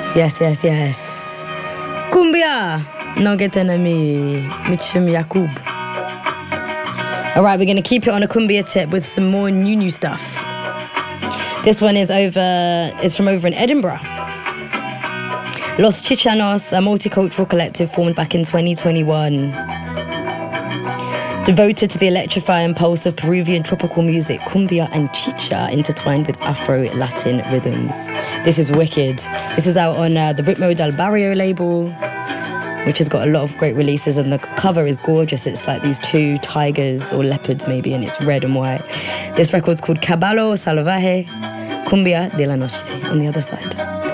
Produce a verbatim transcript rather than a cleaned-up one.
Yes, yes, yes. Cumbia! No getting me. Michum Yakub. All right, we're going to keep it on a cumbia tip with some more new, new stuff. This one is over, is from over in Edinburgh. Los Chichanos, a multicultural collective formed back in twenty twenty-one. Devoted to the electrifying pulse of Peruvian tropical music, cumbia and chicha intertwined with Afro-Latin rhythms. This is wicked. This is out on uh, the Ritmo del Barrio label, which has got a lot of great releases, and the cover is gorgeous. It's like these two tigers or leopards maybe, and it's red and white. This record's called Caballo Salvaje, Cumbia de la Noche on the other side.